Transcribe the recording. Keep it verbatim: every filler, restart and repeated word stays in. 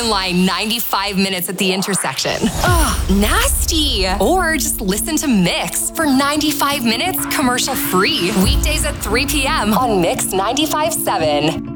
line ninety-five minutes at the intersection. Ugh, nasty. Or just listen to Mix for ninety-five minutes commercial free. Weekdays at three p.m. on Mix ninety-five point seven.